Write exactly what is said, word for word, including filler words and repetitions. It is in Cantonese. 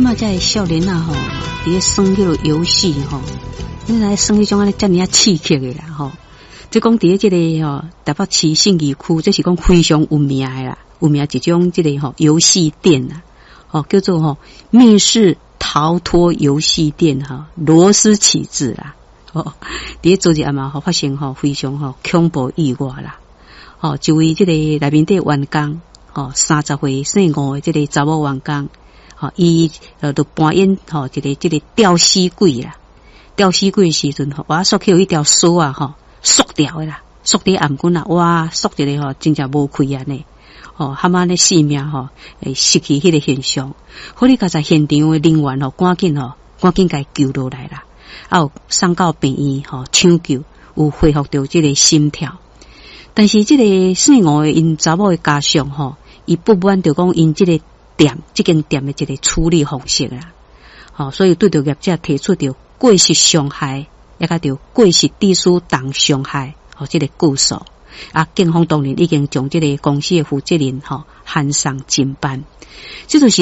嘛在少年啊吼，伫咧耍迄个游戏吼，你来耍迄种安尼遮尔啊刺激的啦吼。即讲伫咧即个吼台北市信义区，这是讲非常有名的啦，有名一种即个吼游戏店啦，吼叫做吼密室逃脱游戏店哈，螺丝起子啦，吼伫咧昨日暗嘛吼发生吼非常吼恐怖意外啦，吼一位即个内面的员工，吼三十岁姓吴的即个查某员工。吼，伊呃，就扮演吼一个即个吊死鬼啦，吊死鬼时阵吼，哇，缩起有一条锁啊，吼，缩掉的啦，缩伫暗棍啦，哇，缩一个吼，真正无开安尼，吼，蛤蟆咧性命吼，会失去迄个现象，好哩，甲在现场的人员吼，赶紧吼，赶紧甲救落来啦，啊，有送到病院吼抢救，有恢复到即个心跳，但是即个姓吴的因查某的家属吼，伊不满就讲因即个。店这间店的一个处理方式啦，好、哦，所以对着业者提出着过失伤害，也甲着过失致死当伤害，哦，这个告诉啊，警方当然已经将这个公司的负责人吼函上侦办，这就是。